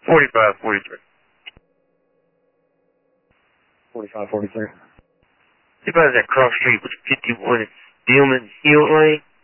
4543. 4543. See about that cross street with 51 Dillman Hill Lane?